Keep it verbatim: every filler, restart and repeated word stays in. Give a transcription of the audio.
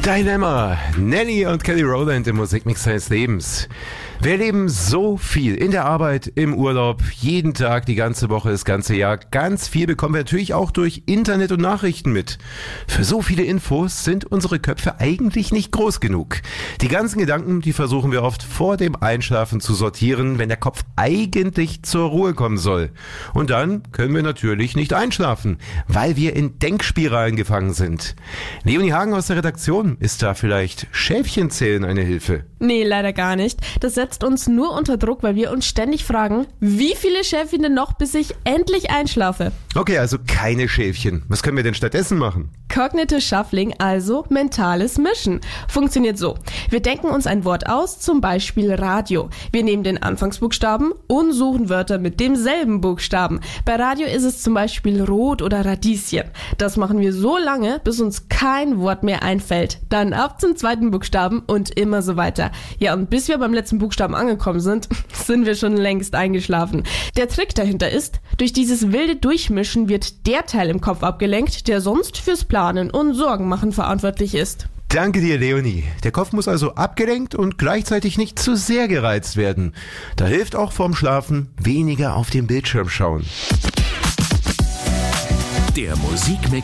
Dilemma, Nelly und Kelly Rowland im Musikmix seines Lebens. Wir erleben so viel in der Arbeit, im Urlaub, jeden Tag, die ganze Woche, das ganze Jahr. Ganz viel bekommen wir natürlich auch durch Internet und Nachrichten mit. Für so viele Infos sind unsere Köpfe eigentlich nicht groß genug. Die ganzen Gedanken, die versuchen wir oft vor dem Einschlafen zu sortieren, wenn der Kopf eigentlich zur Ruhe kommen soll. Und dann können wir natürlich nicht einschlafen, weil wir in Denkspiralen gefangen sind. Leonie Hagen aus der Redaktion, ist da vielleicht Schäfchenzählen eine Hilfe? Nee, leider gar nicht. Das setzt uns nur unter Druck, weil wir uns ständig fragen, wie viele Schäfchen denn noch, bis ich endlich einschlafe? Okay, also keine Schäfchen. Was können wir denn stattdessen machen? Cognitive Shuffling, also mentales Mischen. Funktioniert so. Wir denken uns ein Wort aus, zum Beispiel Radio. Wir nehmen den Anfangsbuchstaben und suchen Wörter mit demselben Buchstaben. Bei Radio ist es zum Beispiel Rot oder Radieschen. Das machen wir so lange, bis uns kein Wort mehr einfällt. Dann ab zum zweiten Buchstaben und immer so weiter. Ja, und bis wir beim letzten Buchstaben angekommen sind, sind wir schon längst eingeschlafen. Der Trick dahinter ist, durch dieses wilde Durchmischen wird der Teil im Kopf abgelenkt, der sonst fürs Planen und Sorgen machen verantwortlich ist. Danke dir, Leonie. Der Kopf muss also abgelenkt und gleichzeitig nicht zu sehr gereizt werden. Da hilft auch vorm Schlafen weniger auf den Bildschirm schauen. Der Musikmix